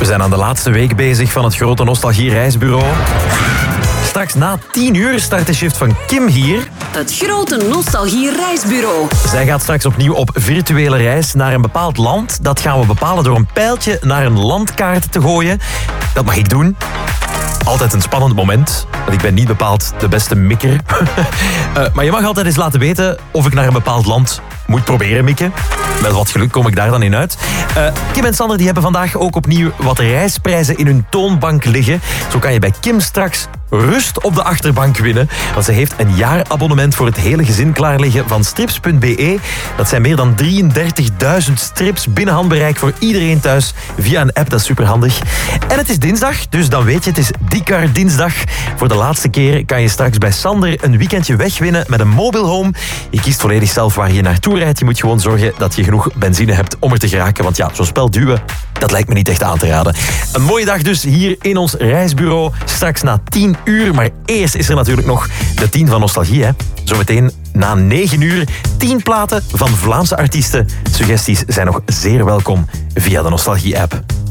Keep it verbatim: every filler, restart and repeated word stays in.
zijn aan de laatste week bezig van het grote nostalgie-reisbureau. Straks na tien uur start de shift van Kim hier. Het grote nostalgie-reisbureau. Zij gaat straks opnieuw op virtuele reis naar een bepaald land. Dat gaan we bepalen door een pijltje naar een landkaart te gooien. Dat mag ik doen. Altijd een spannend moment, want ik ben niet bepaald de beste mikker. uh, maar je mag altijd eens laten weten of ik naar een bepaald land moet proberen mikken. Met wat geluk kom ik daar dan in uit. Uh, Kim en Sander die hebben vandaag ook opnieuw wat reisprijzen in hun toonbank liggen. Zo kan je bij Kim straks rust op de achterbank winnen. Want ze heeft een jaarabonnement voor het hele gezin klaar liggen van strips punt b e. Dat zijn meer dan drieëndertigduizend strips binnen handbereik voor iedereen thuis via een app. Dat is superhandig. En het is dinsdag, dus dan weet je, het is Dikar dinsdag. Voor de laatste keer kan je straks bij Sander een weekendje wegwinnen met een mobile home. Je kiest volledig zelf waar je naartoe rijdt. Je moet gewoon zorgen dat je genoeg benzine hebt om er te geraken. Want ja, zo'n spel duwen, dat lijkt me niet echt aan te raden. Een mooie dag dus hier in ons reisbureau. Straks na tien uur. Maar eerst is er natuurlijk nog de tien van nostalgie. Hè? Zometeen na negen uur tien platen van Vlaamse artiesten. Suggesties zijn nog zeer welkom via de Nostalgie-app.